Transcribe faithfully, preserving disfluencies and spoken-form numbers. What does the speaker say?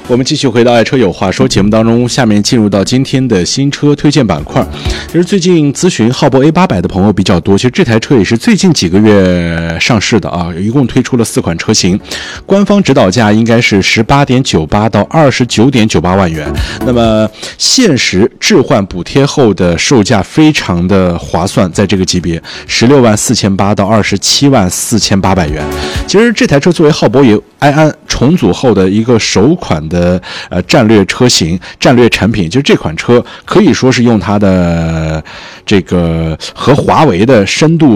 我们继续回到爱车有话说节目当中，下面进入到今天的新车推荐板块。其实最近咨询浩博 A 八百的朋友比较多，其实这台车也是最近几个月上市的啊，一共推出了四款车型，官方指导价应该是 十八点九八 到 二十九点九八万元，那么限时置换补贴后的售价非常的划算，在这个级别十六万四千八到二十七万四千八百元。其实这台车作为浩博也埃安重组后的一个首款的呃战略车型、战略产品，就是这款车可以说是用它的这个和华为的深度